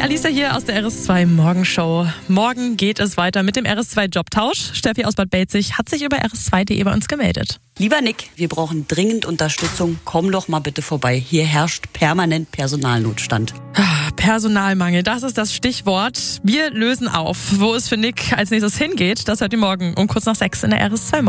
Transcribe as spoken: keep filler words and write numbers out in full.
Alisa hier aus der R S zwei Morgenshow. Morgen geht es weiter mit dem R S zwei Jobtausch. Steffi aus Bad Belzig hat sich über R S zwei punkt de bei uns gemeldet. Lieber Nick, wir brauchen dringend Unterstützung. Komm doch mal bitte vorbei. Hier herrscht permanent Personalnotstand. Personalmangel, das ist das Stichwort. Wir lösen auf. Wo es für Nick als nächstes hingeht, das hört ihr morgen um kurz nach sechs in der R S zwei